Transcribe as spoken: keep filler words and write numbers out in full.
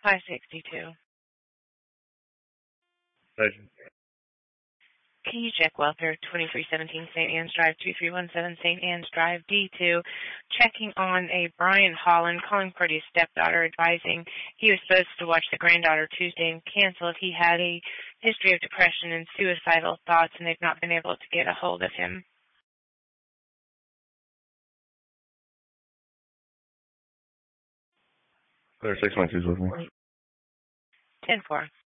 five sixty-two. Station. Can you check welfare twenty-three seventeen Saint Anne's Drive, two three one seven Saint Anne's Drive, D two, checking on a Brian Holland, calling for his stepdaughter, advising he was supposed to watch the granddaughter Tuesday and canceled. He had a history of depression and suicidal thoughts, and they've not been able to get a hold of him. Clear six one two's with me. ten four.